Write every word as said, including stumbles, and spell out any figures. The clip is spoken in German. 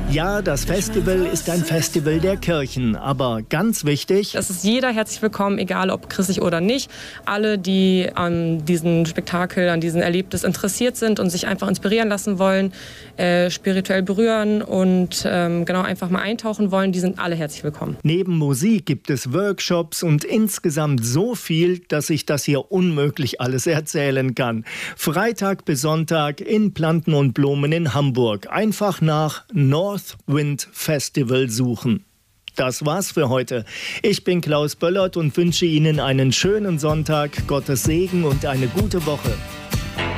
Ja, das Festival ist ein Festival der Kirchen, aber ganz wichtig: Es ist jeder herzlich willkommen, egal ob christlich oder nicht. Alle, die an diesem Spektakel, an diesem Erlebnis interessiert sind und sich einfach inspirieren lassen wollen, äh, spirituell berühren und ähm, genau einfach mal eintauchen wollen, die sind alle herzlich willkommen. Neben Musik gibt es Workshops und insgesamt so viel, dass ich das hier unmöglich alles erzählen kann. Freitag bis Sonntag in Planten und Blumen in Hamburg. Einfach nach North Wind Festival suchen. Das war's für heute. Ich bin Klaus Böllert und wünsche Ihnen einen schönen Sonntag, Gottes Segen und eine gute Woche.